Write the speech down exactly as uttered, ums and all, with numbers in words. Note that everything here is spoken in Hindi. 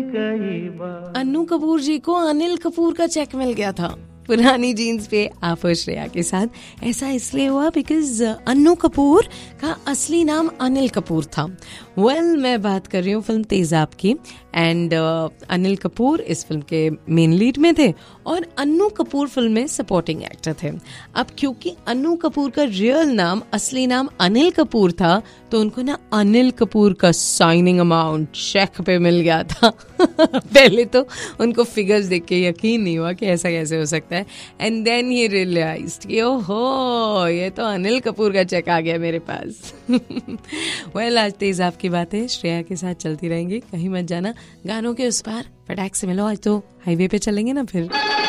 अन्नू कपूर जी को अनिल कपूर का चेक मिल गया था पुरानी जीन्स पे आप श्रेया के साथ। ऐसा इसलिए हुआ बिकॉज अन्नू कपूर का असली नाम अनिल कपूर था। वेल well, मैं बात कर रही हूँ फिल्म तेजाब की एंड uh, अनिल कपूर इस फिल्म के मेन लीड में थे और अन्नू कपूर फिल्म में सपोर्टिंग एक्टर थे। अब क्योंकि अन्नू कपूर का रियल नाम असली नाम अनिल कपूर था तो उनको ना अनिल कपूर का साइनिंग अमाउंट चेक पे मिल गया था। पहले तो उनको फिगर्स देख के यकीन नहीं हुआ कि ऐसा कैसे हो सकता है एंड देन ही रियलाइज्ड कि ओहो ये तो अनिल कपूर का चेक आ गया मेरे पास। वेल well, आज तेजाब की बातें श्रेया के साथ चलती रहेंगी, कहीं मत जाना। गानों के उस पार फटाक से मिलो, आज तो हाईवे पे चलेंगे ना फिर।